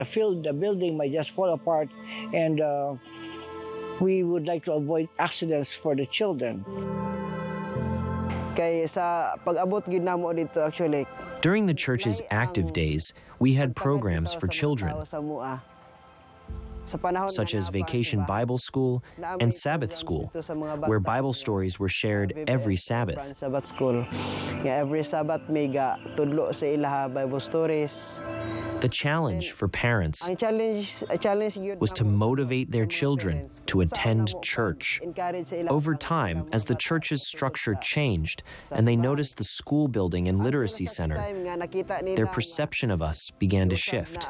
The building might just fall apart, and we would like to avoid accidents for the children. Kay sa pag-abot gyud namo dito actually. During the church's active days, we had programs for children, such as Vacation Bible School and Sabbath School, where Bible stories were shared every Sabbath. Sabbath School. Every Sabbath may tudlo sa ilaha Bible stories. The challenge for parents was to motivate their children to attend church. Over time, as the church's structure changed and they noticed the school building and literacy center, their perception of us began to shift.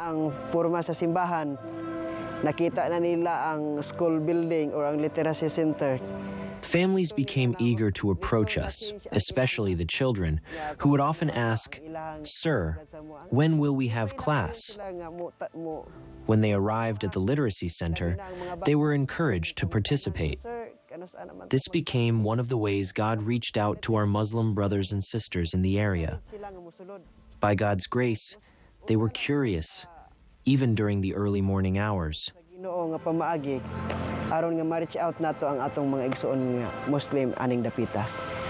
Nakita na nila ang school building or ang literacy center. Families became eager to approach us, especially the children, who would often ask, "Sir, when will we have class?" When they arrived at the literacy center, they were encouraged to participate. This became one of the ways God reached out to our Muslim brothers and sisters in the area. By God's grace, they were curious, even during the early morning hours. Ginoo nga pamaagi aron nga ma-reach out nato ang atong mga igsoon nga Muslim aning dapita.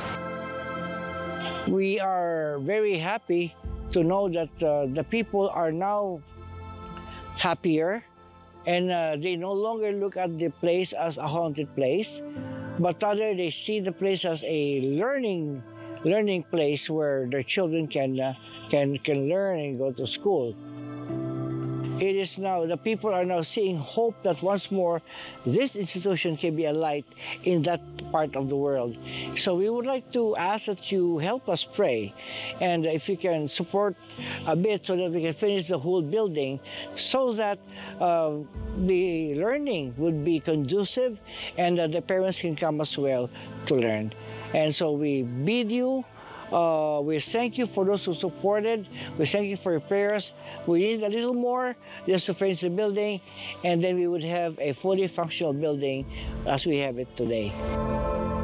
We are very happy to know that the people are now happier, and they no longer look at the place as a haunted place, but rather they see the place as a learning place where their children can learn and go to school. It is now, the people are now seeing hope that once more this institution can be a light in that part of the world. So we would like to ask that you help us pray, and if you can support a bit so that we can finish the whole building, so that the learning would be conducive and the parents can come as well to learn. And so we bid you, we thank you for those who supported. We thank you for your prayers. We need a little more just to finish the building, and then we would have a fully functional building as we have it today.